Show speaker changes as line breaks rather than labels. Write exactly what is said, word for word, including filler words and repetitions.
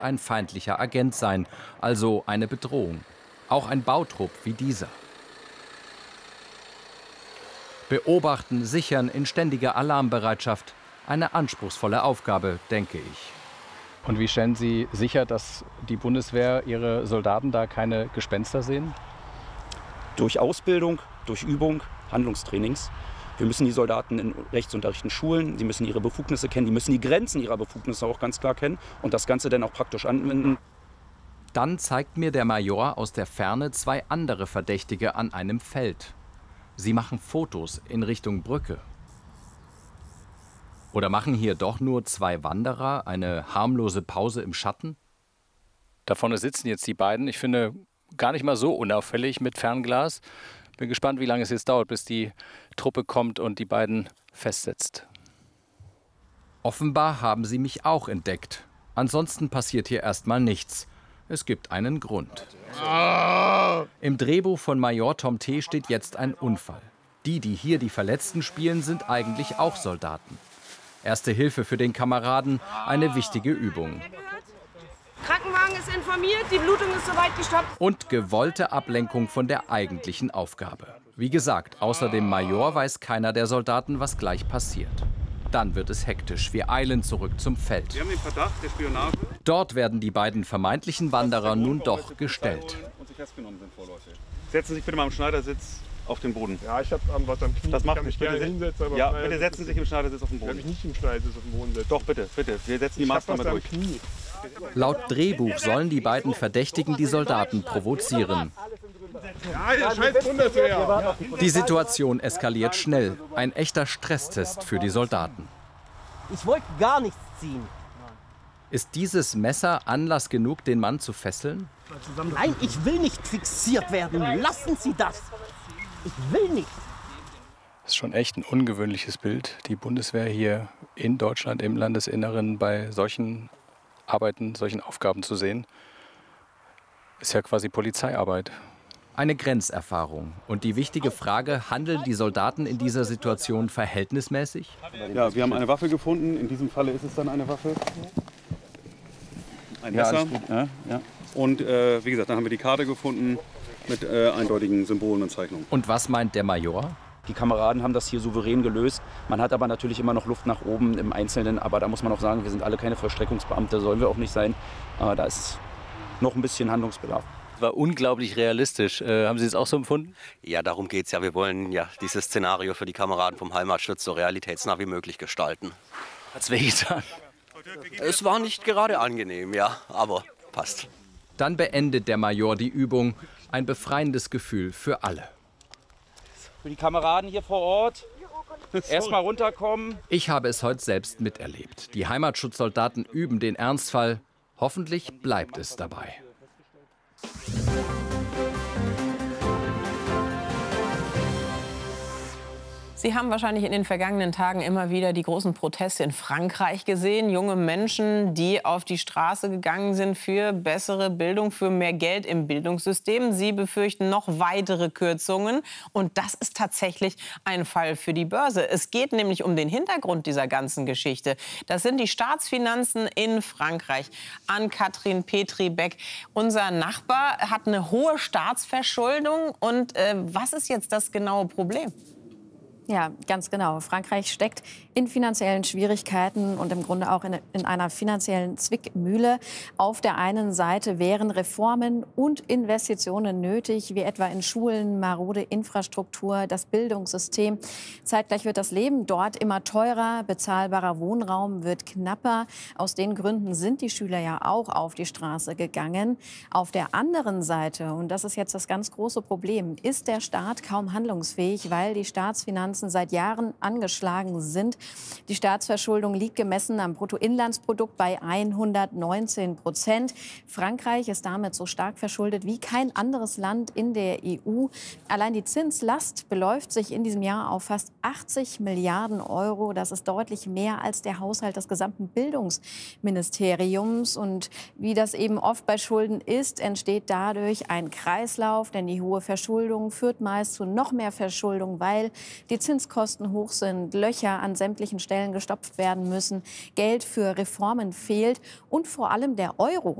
ein feindlicher Agent sein, also eine Bedrohung. Auch ein Bautrupp wie dieser. Beobachten, sichern in ständiger Alarmbereitschaft. Eine anspruchsvolle Aufgabe, denke ich.
Und wie stellen Sie sicher, dass die Bundeswehr ihre Soldaten da keine Gespenster sehen?
Durch Ausbildung, durch Übung, Handlungstrainings. Wir müssen die Soldaten in Rechtsunterrichten schulen, sie müssen ihre Befugnisse kennen, die müssen die Grenzen ihrer Befugnisse auch ganz klar kennen und das Ganze dann auch praktisch anwenden.
Dann zeigt mir der Major aus der Ferne zwei andere Verdächtige an einem Feld. Sie machen Fotos in Richtung Brücke. Oder machen hier doch nur zwei Wanderer eine harmlose Pause im Schatten?
Da vorne sitzen jetzt die beiden. Ich finde, gar nicht mal so unauffällig mit Fernglas. Bin gespannt, wie lange es jetzt dauert, bis die Truppe kommt und die beiden festsetzt.
Offenbar haben sie mich auch entdeckt. Ansonsten passiert hier erstmal nichts. Es gibt einen Grund. Im Drehbuch von Major Tom T. steht jetzt ein Unfall. Die, die hier die Verletzten spielen, sind eigentlich auch Soldaten. Erste Hilfe für den Kameraden, eine wichtige Übung.
Krankenwagen ist informiert, die Blutung ist soweit gestoppt.
Und gewollte Ablenkung von der eigentlichen Aufgabe. Wie gesagt, außer dem Major weiß keiner der Soldaten, was gleich passiert. Dann wird es hektisch. Wir eilen zurück zum Feld.
Wir haben den Verdacht der Spionage.
Dort werden die beiden vermeintlichen Wanderer nun doch gestellt.
Setzen Sie sich bitte mal im Schneidersitz auf den Boden.
Ja, ich habe was am Knie.
Das macht
ich kann mich
bitte
gerne hinsetzen. Aber
ja, bitte setzen Sie sich im Schneidersitz auf den
Ich
Boden.
will mich nicht im Schneidersitz auf den Boden setzen.
Doch, bitte, bitte. Wir setzen die
ich
Maßnahme
hab was
durch.
am Knie.
Laut Drehbuch sollen die beiden Verdächtigen die Soldaten provozieren.
Ja, ihr scheiß Bundeswehr!
Die Situation eskaliert schnell. Ein echter Stresstest für die Soldaten.
Ich wollte gar nichts ziehen.
Ist dieses Messer Anlass genug, den Mann zu fesseln?
Nein, ich will nicht fixiert werden. Lassen Sie das. Ich will nicht.
Das ist schon echt ein ungewöhnliches Bild, die Bundeswehr hier in Deutschland, im Landesinneren, bei solchen Arbeiten, solchen Aufgaben zu sehen. Ist ja quasi Polizeiarbeit.
Eine Grenzerfahrung. Und die wichtige Frage, handeln die Soldaten in dieser Situation verhältnismäßig?
Ja, wir haben eine Waffe gefunden. In diesem Falle ist es dann eine Waffe. Ein
Ja,
Messer.
alles gut. Ja, ja.
Und äh, wie gesagt, dann haben wir die Karte gefunden mit äh, eindeutigen Symbolen und Zeichnungen.
Und was meint der Major?
Die Kameraden haben das hier souverän gelöst. Man hat aber natürlich immer noch Luft nach oben im Einzelnen. Aber da muss man auch sagen, wir sind alle keine Vollstreckungsbeamte, sollen wir auch nicht sein. Aber da ist noch ein bisschen Handlungsbedarf.
War unglaublich realistisch. Äh, haben Sie es auch so empfunden?
Ja, darum geht es ja. Wir wollen ja dieses Szenario für die Kameraden vom Heimatschutz so realitätsnah wie möglich gestalten.
Hat's wehgetan?
Es war nicht gerade angenehm, ja, aber passt.
Dann beendet der Major die Übung. Ein befreiendes Gefühl für alle.
Für die Kameraden hier vor Ort, erstmal runterkommen.
Ich habe es heute selbst miterlebt. Die Heimatschutzsoldaten üben den Ernstfall. Hoffentlich bleibt es dabei.
Sie haben wahrscheinlich in den vergangenen Tagen immer wieder die großen Proteste in Frankreich gesehen. Junge Menschen, die auf die Straße gegangen sind für bessere Bildung, für mehr Geld im Bildungssystem. Sie befürchten noch weitere Kürzungen. Und das ist tatsächlich ein Fall für die Börse. Es geht nämlich um den Hintergrund dieser ganzen Geschichte. Das sind die Staatsfinanzen in Frankreich. Ann-Kathrin Petri-Beck, unser Nachbar, hat eine hohe Staatsverschuldung. Und äh, was ist jetzt das genaue Problem?
Ja, ganz genau. Frankreich steckt in finanziellen Schwierigkeiten und im Grunde auch in, in einer finanziellen Zwickmühle. Auf der einen Seite wären Reformen und Investitionen nötig, wie etwa in Schulen, marode Infrastruktur, das Bildungssystem. Zeitgleich wird das Leben dort immer teurer, bezahlbarer Wohnraum wird knapper. Aus den Gründen sind die Schüler ja auch auf die Straße gegangen. Auf der anderen Seite, und das ist jetzt das ganz große Problem, ist der Staat kaum handlungsfähig, weil die Staatsfinanzen seit Jahren angeschlagen sind. Die Staatsverschuldung liegt gemessen am Bruttoinlandsprodukt bei hundertneunzehn Prozent. Frankreich ist damit so stark verschuldet wie kein anderes Land in der E U. Allein die Zinslast beläuft sich in diesem Jahr auf fast achtzig Milliarden Euro. Das ist deutlich mehr als der Haushalt des gesamten Bildungsministeriums. Und wie das eben oft bei Schulden ist, entsteht dadurch ein Kreislauf. Denn die hohe Verschuldung führt meist zu noch mehr Verschuldung, weil die Zinslast Lebenskosten hoch sind, Löcher an sämtlichen Stellen gestopft werden müssen, Geld für Reformen fehlt und vor allem der Euro